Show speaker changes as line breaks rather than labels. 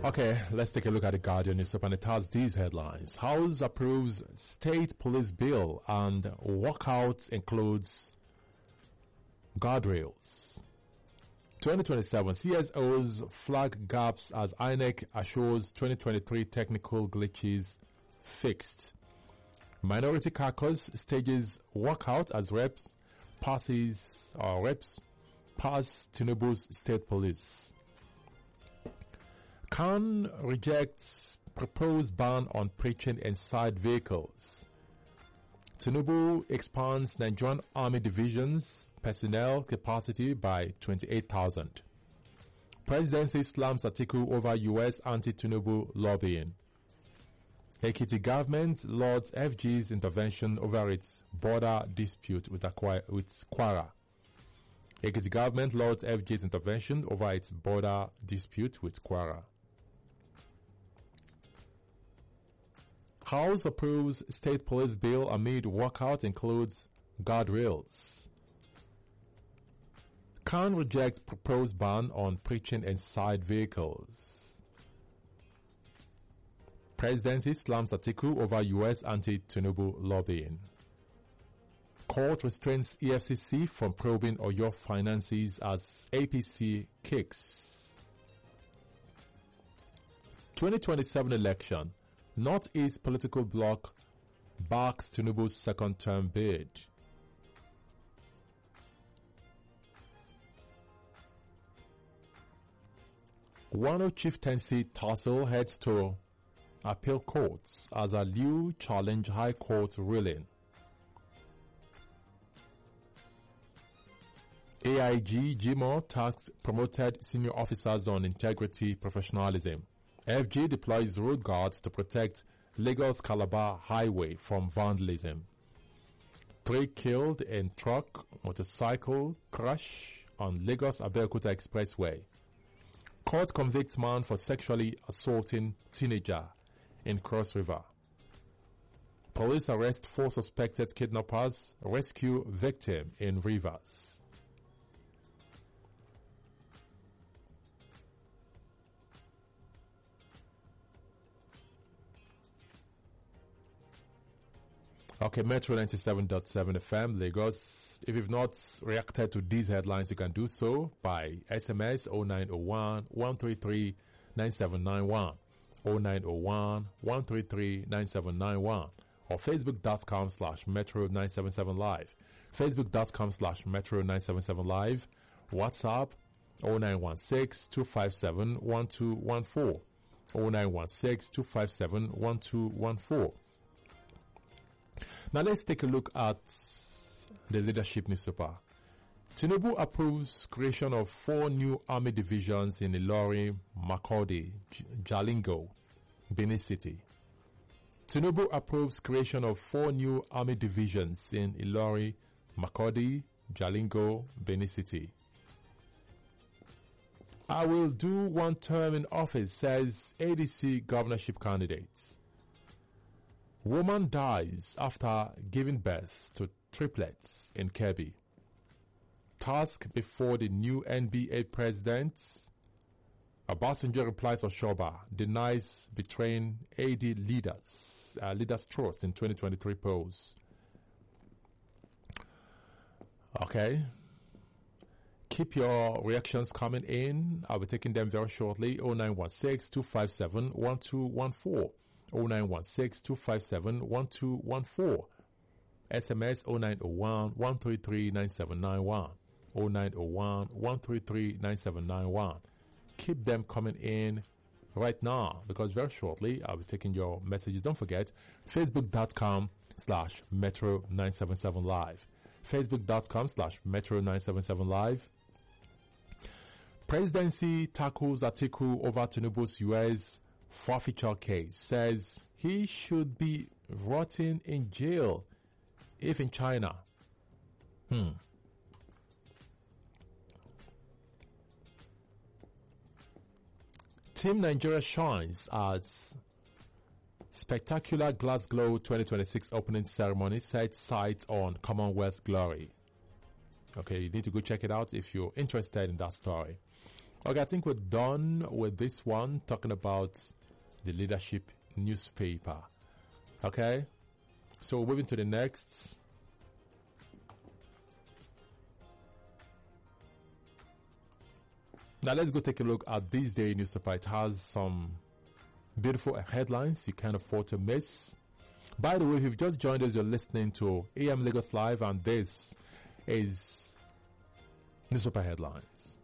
Okay, let's take a look at the Guardian newspaper, and it has these headlines. House approves state police bill and walkout includes guardrails. 2027 CSOs flag gaps as INEC assures 2023 technical glitches fixed. Minority caucus stages walkout as reps pass Tinubu's state police. Khan rejects proposed ban on preaching inside vehicles. Tinubu expands Nigerian Army Division's personnel capacity by 28,000. Presidency slams Atiku over US anti-Tinubu lobbying. Ekiti government lauds FG's intervention over its border dispute with Kwara. Ekiti government lauds FG's intervention over its border dispute with Kwara. House approves state police bill amid walkout includes guardrails. Khan rejects proposed ban on preaching inside vehicles. Presidency slams Atiku over US anti-Tinubu lobbying. Court restrains EFCC from probing Oyo finances as APC kicks. 2027 election. Northeast political bloc backs Tinubu's second-term bid. Wano chieftaincy tussle heads to appeal courts as Aliu challenge High Court ruling. AIG Jimo tasks promoted senior officers on integrity professionalism. FG deploys road guards to protect Lagos-Calabar highway from vandalism. 3 killed in truck motorcycle crash on Lagos-Abeokuta Expressway. Court convicts man for sexually assaulting teenager in Cross River. Police arrest 4 suspected kidnappers, rescue victim in Rivers. Okay, Metro 97.7 FM, Lagos. If you've not reacted to these headlines, you can do so by SMS 0901 133 9791, 0901 133 9791, or facebook.com/Metro977live, facebook.com/Metro977live, WhatsApp 0916 257 1214, 0916 257 1214. Now let's take a look at the leadership newspaper. Tinubu approves creation of 4 new army divisions in Ilori, Makurdi, Jalingo, Benin City. Tinubu approves creation of 4 new army divisions in Ilori, Makurdi, Jalingo, Benin City. I will do 1 term in office, says ADC governorship candidates. Woman dies after giving birth to triplets in Kebbi. Task before the new NBA president. Obasanjo replies Oshoba, denies betraying AD leaders trust in 2023 polls. Okay. Keep your reactions coming in. I'll be taking them very shortly. 0916 257 1214. 0916 257 1214. SMS 0901 133 9791. 0901 133 9791. Keep them coming in right now, because very shortly I'll be taking your messages. Don't forget, facebook.com/Metro977live. Facebook.com/Metro977live. Presidency tackles Atiku over Tinubu's US forfeiture case, says he should be rotting in jail if in China. Team Nigeria shines as spectacular Glasgow 2026 opening ceremony sets sights on Commonwealth glory. Okay, you need to go check it out if you're interested in that story. Okay, I think we're done with this one, talking about the Leadership newspaper. Okay, so moving to the next. Now let's go take a look at this day newspaper. It has some beautiful headlines you can't afford to miss. By the way, if you've just joined us, you're listening to AM Lagos Live, and this is Newspaper Headlines.